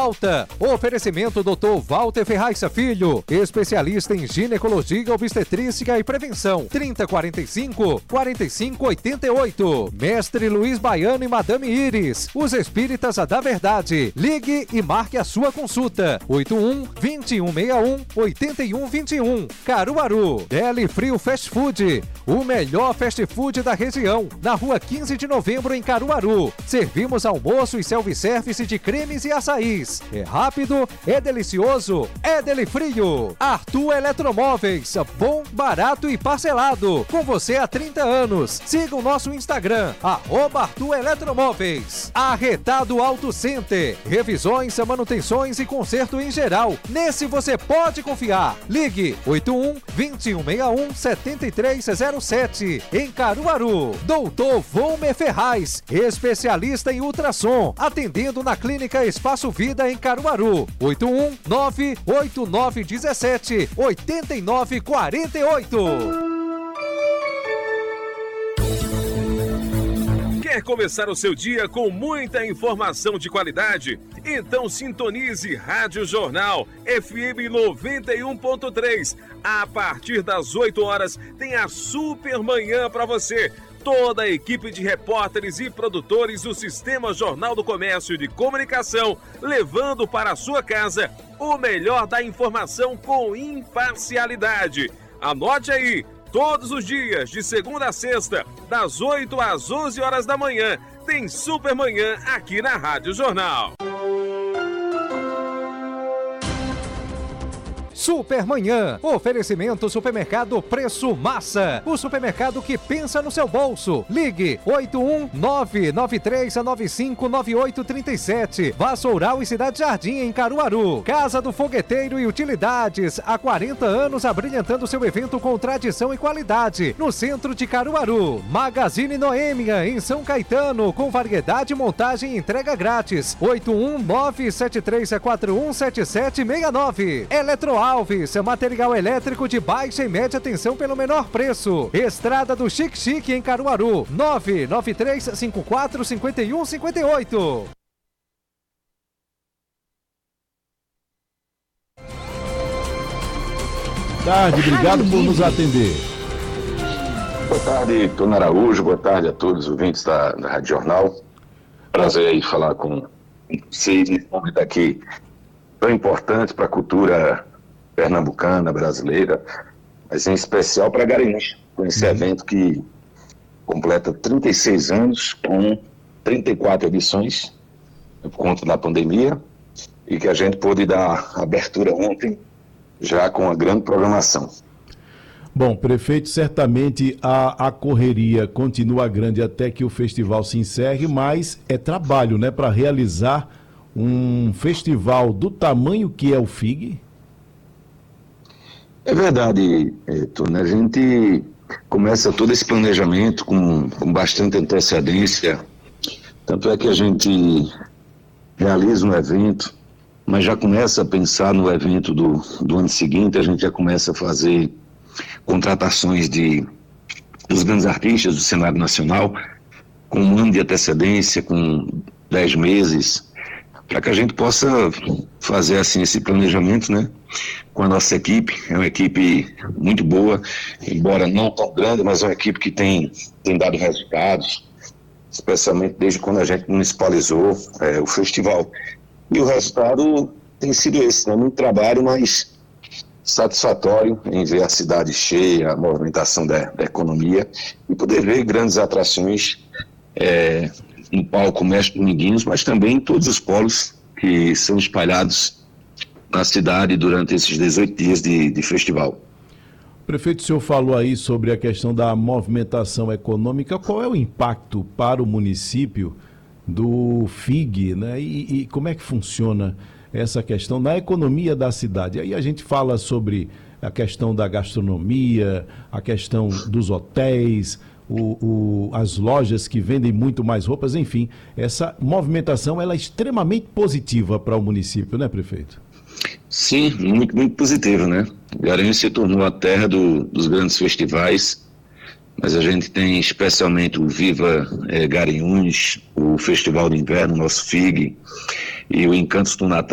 volta. Oferecimento Dr. Walter Ferraz Filho, especialista em ginecologia, obstetrícia e prevenção. 3045-4588. Mestre Luiz Baiano e Madame Iris, os espíritas da verdade. Ligue e marque a sua consulta. 81-2161-8121. Caruaru. Deli Frio Fast Food, o melhor fast food da região. Na rua 15 de novembro, em Caruaru. Servimos almoço e self-service de cremes e açaís. É rápido, é delicioso, é Deli Frio. Arthur Eletromóveis, bom, barato e parcelado. Com você há 30 anos. Siga o nosso Instagram, @Arthur Eletromóveis. Arretado Auto Center, revisões, manutenções e conserto em geral. Nesse você pode confiar. Ligue 81-2161-7307. Em Caruaru. Doutor Volmer Ferraz, especialista em ultrassom, atendendo na Clínica Espaço Vida em Caruaru. 81-98917-8948. Quer começar o seu dia com muita informação de qualidade? Então sintonize Rádio Jornal FM 91.3. A partir das 8 horas tem a Super Manhã para você. Toda a equipe de repórteres e produtores do Sistema Jornal do Comércio de Comunicação, levando para a sua casa o melhor da informação com imparcialidade. Anote aí, todos os dias, de segunda a sexta, das 8 às 11 horas da manhã, tem Super Manhã aqui na Rádio Jornal. Supermanhã, oferecimento Supermercado Preço Massa, o supermercado que pensa no seu bolso. Ligue 81993959837. Vassoural e Cidade Jardim em Caruaru. Casa do Fogueteiro e Utilidades, há 40 anos abrilhantando seu evento com tradição e qualidade, no centro de Caruaru. Magazine Noêmia em São Caetano, com variedade, montagem e entrega grátis. 81973417769. Eletroalves, material elétrico de baixa e média tensão pelo menor preço. Estrada do Chique Chique em Caruaru. 993545158. Tarde, obrigado por nos atender. Boa tarde, Tony Araújo, boa tarde a todos os ouvintes da Rádio Jornal. Prazer aí falar com vocês nesse momento aqui tão importante para a cultura pernambucana, brasileira, mas em especial para Garanhuns, com esse evento que completa 36 anos, com 34 edições, por conta da pandemia, e que a gente pôde dar abertura ontem, já com uma grande programação. Bom, prefeito, certamente a correria continua grande até que o festival se encerre, mas é trabalho, né, para realizar um festival do tamanho que é o FIG? É verdade, Tony, a gente começa todo esse planejamento com bastante antecedência, tanto é que a gente realiza um evento, mas já começa a pensar no evento do ano seguinte, a gente já começa a fazer contratações dos grandes artistas do cenário nacional, com um ano de antecedência, com 10 meses, para que a gente possa fazer assim esse planejamento, né, com a nossa equipe. É uma equipe muito boa, embora não tão grande, mas é uma equipe que tem dado resultados, especialmente desde quando a gente municipalizou o festival. E o resultado tem sido esse, né, muito trabalho, mas satisfatório em ver a cidade cheia, a movimentação da economia e poder ver grandes atrações no palco Mestre Dominguinhos, mas também em todos os polos que são espalhados na cidade durante esses 18 dias de festival. Prefeito, o senhor falou aí sobre a questão da movimentação econômica. Qual é o impacto para o município do FIG, né? E como é que funciona essa questão na economia da cidade? Aí a gente fala sobre a questão da gastronomia, a questão dos hotéis, as lojas que vendem muito mais roupas, enfim, essa movimentação ela é extremamente positiva para o município, né, prefeito? Sim, muito, muito positivo, né? Garanhuns se tornou a terra dos grandes festivais, mas a gente tem especialmente o Viva Garanhuns, o Festival de Inverno, nosso FIG, e o Encantos do Natal.